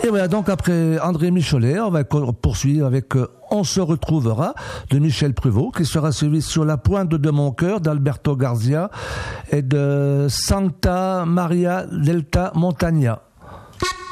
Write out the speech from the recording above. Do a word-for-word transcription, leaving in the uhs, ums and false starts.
Et voilà, donc après André Michelet, on va poursuivre avec euh, On se retrouvera de Michel Pruvot, qui sera suivi Sur la pointe de mon cœur d'Alberto Garzia et de Santa Maria Delta Montagna.